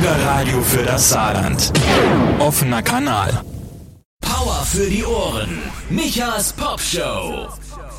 Bürgerradio für das Saarland. Offener Kanal. Power für die Ohren. Michas Popshow.